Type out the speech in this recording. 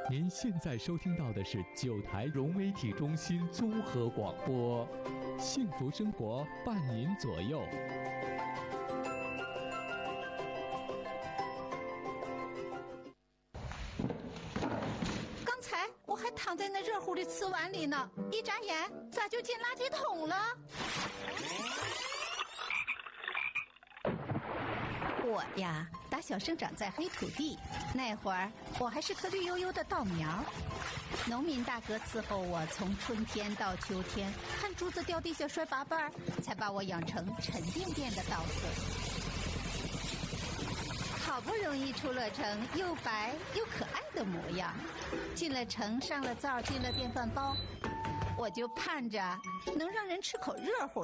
您现在收听到的是九台融媒体中心综合广播，幸福生活伴您左右。 刚才我还躺在那热乎的瓷碗里呢，一眨眼咋就进垃圾桶了？我呀，打小生长在黑土地，那会儿我还是颗绿油油的稻苗。农民大哥伺候我从春天到秋天，看珠子掉地下摔八瓣，才把我养成沉甸甸的稻穗。好不容易出了城，又白又可爱的模样，进了城，上了灶，进了电饭煲，我就盼着能让人吃口热乎